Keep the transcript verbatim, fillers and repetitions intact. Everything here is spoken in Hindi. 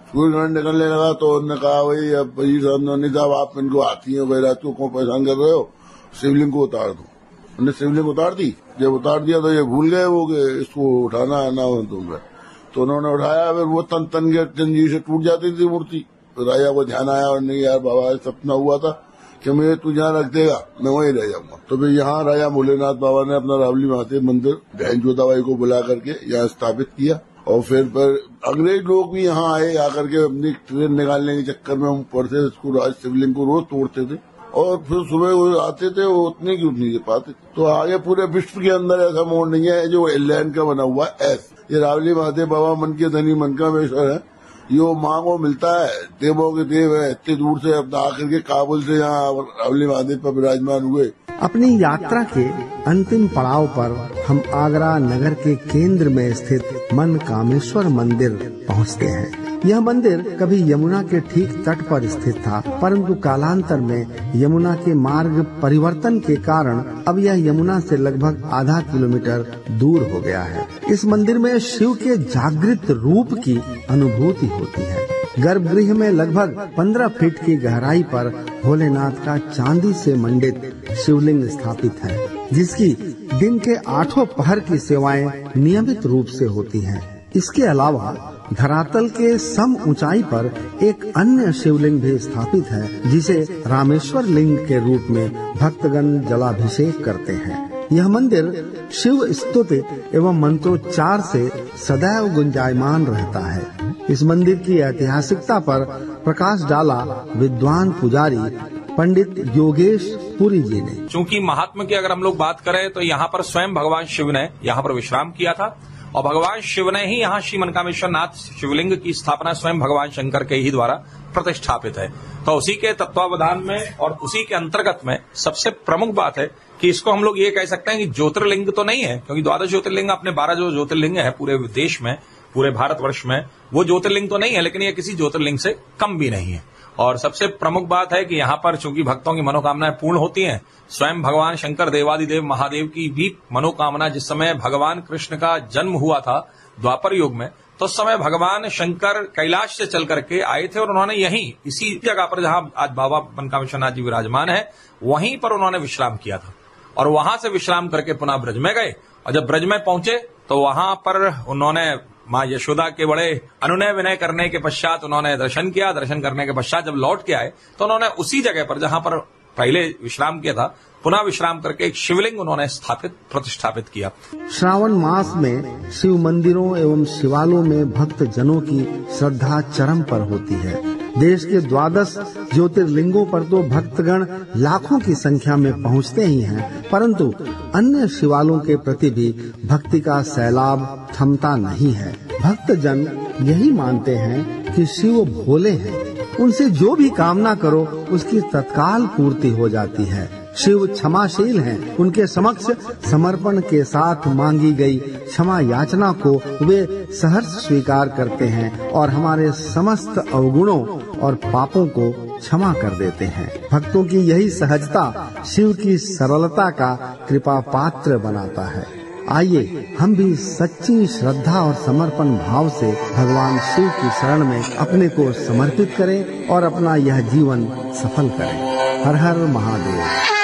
सूर्य ग्रहण निकलने लगा तो उन्होंने कहा भाई अब भाई साहब आप इनको हाथी हो गए रातों को परेशान कर रहे हो, शिवलिंग को उतार दो। उन्होंने शिवलिंग उतार दी। जब उतार दिया तो ये भूल गए वो कि इसको उठाना आना हो तुम, तो उन्होंने उठाया। फिर वो तन तन के तंजी से टूट जाती थी मूर्ति। तो राजा को ध्यान आया और नहीं यार बाबा सपना हुआ था कि मुझे तू जहाँ रख देगा मैं वहीं रह जाऊंगा। तो फिर यहाँ राजा भोलेनाथ बाबा ने अपना रावली महादेव मंदिर बहन जोताबाई को बुला करके यहाँ स्थापित किया। और फिर पर अंग्रेज लोग भी यहाँ आए, आकर के अपनी ट्रेन निकालने के चक्कर में हम पढ़ते इसको राज शिवलिंग को रोज तोड़ते थे और फिर सुबह वो आते थे वो उतने की उतनी पाते। तो आगे पूरे विश्व के अंदर ऐसा मोड़ नहीं है जो एलियन का बना हुआ है। एस ये रावली महादेव बाबा मन के धनी मन का मेश्वर है। यो माँ को मिलता है, देवों के देव है, इतने दूर से अपना आकर के काबुल से यहाँ रावली महादेव पर विराजमान हुए। अपनी यात्रा के अंतिम पड़ाव पर हम आगरा नगर के केंद्र में स्थित मनकामेश्वर मंदिर पहुँचते हैं। यह मंदिर कभी यमुना के ठीक तट पर स्थित था, परंतु कालांतर में यमुना के मार्ग परिवर्तन के कारण अब यह यमुना से लगभग आधा किलोमीटर दूर हो गया है। इस मंदिर में शिव के जागृत रूप की अनुभूति होती है। गर्भगृह में लगभग पंद्रह फीट की गहराई पर भोलेनाथ का चांदी से मंडित शिवलिंग स्थापित है, जिसकी दिन के आठों पहर की सेवाएं नियमित रूप से होती हैं। इसके अलावा धरातल के सम ऊंचाई पर एक अन्य शिवलिंग भी स्थापित है, जिसे रामेश्वर लिंग के रूप में भक्तगण जलाभिषेक करते हैं। यह मंदिर शिव स्तुति एवं मंत्रोच्चार से सदैव गुंजायमान रहता है। इस मंदिर की ऐतिहासिकता पर प्रकाश डाला विद्वान पुजारी पंडित योगेश पुरी जी ने। चूंकि महात्मा की अगर हम लोग बात करें तो यहाँ पर स्वयं भगवान शिव ने यहाँ पर विश्राम किया था और भगवान शिव ने ही यहाँ श्री मनकामेश्वर नाथ शिवलिंग की स्थापना स्वयं भगवान शंकर के ही द्वारा प्रतिष्ठापित है। तो उसी के तत्वावधान में और उसी के अंतर्गत में सबसे प्रमुख बात है कि इसको हम लोग ये कह सकते हैं कि ज्योतिर्लिंग तो नहीं है, क्योंकि द्वादश ज्योतिर्लिंग अपने बारह जो ज्योतिर्लिंग है पूरे देश में, पूरे भारतवर्ष में, वो ज्योतिर्लिंग तो नहीं है, लेकिन ये किसी ज्योतिर्लिंग से कम भी नहीं है। और सबसे प्रमुख बात है कि यहाँ पर चूंकि भक्तों की मनोकामनाएं पूर्ण होती हैं, स्वयं भगवान शंकर देवादिदेव महादेव की भी मनोकामना, जिस समय भगवान कृष्ण का जन्म हुआ था द्वापर युग में, तो उस समय भगवान शंकर कैलाश से चल करके आए थे और उन्होंने यहीं इसी जगह पर जहां आज बाबा मनकामेश्वर नाथ जी विराजमान है, वहीं पर उन्होंने विश्राम किया था और वहां से विश्राम करके पुनः ब्रज में गए। और जब ब्रज में पहुंचे तो वहां पर उन्होंने माँ यशोदा के बड़े अनुनय विनय करने के पश्चात उन्होंने दर्शन किया। दर्शन करने के पश्चात जब लौट के आए तो उन्होंने उसी जगह पर जहां पर पहले विश्राम किया था पुनः विश्राम करके एक शिवलिंग उन्होंने स्थापित प्रतिष्ठापित किया। श्रावण मास में शिव मंदिरों एवं शिवालयों में भक्त जनों की श्रद्धा चरम पर होती है। देश के द्वादश ज्योतिर्लिंगों पर तो भक्तगण लाखों की संख्या में पहुंचते ही हैं, परंतु अन्य शिवालयों के प्रति भी भक्ति का सैलाब थमता नहीं है। भक्तजन यही मानते हैं कि शिव भोले हैं, उनसे जो भी कामना करो उसकी तत्काल पूर्ति हो जाती है। शिव क्षमाशील हैं, उनके समक्ष समर्पण के साथ मांगी गई क्षमा याचना को वे सहर्ष स्वीकार करते हैं और हमारे समस्त अवगुणों और पापों को क्षमा कर देते हैं। भक्तों की यही सहजता शिव की सरलता का कृपा पात्र बनाता है। आइए हम भी सच्ची श्रद्धा और समर्पण भाव से भगवान शिव की शरण में अपने को समर्पित करें और अपना यह जीवन सफल करें। हर हर महादेव।